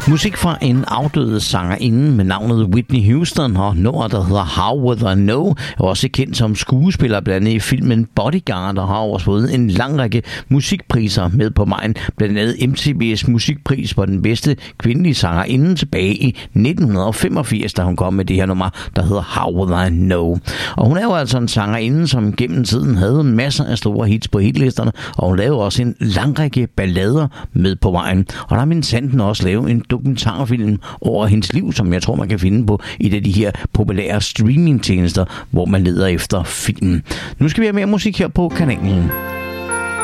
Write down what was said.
Musik fra en afdøde sangerinde med navnet Whitney Houston og nummeret, der hedder How Would I Know, er også kendt som skuespiller blandt andet i filmen Bodyguard og har også fået en lang række musikpriser med på vejen. Blandt andet MTV's musikpris for den bedste kvindelige sangerinde tilbage i 1985, da hun kom med det her nummer, der hedder How Would I Know. Og hun er jo altså en sangerinde, som gennem tiden havde masser af store hits på hitlisterne, og hun lavede også en lang række ballader med på vejen. Og der har min Sanden også lavet en dokumentarfilm over hendes liv, som jeg tror, man kan finde på et af de her populære streamingtjenester, hvor man leder efter filmen. Nu skal vi have mere musik her på kanalen.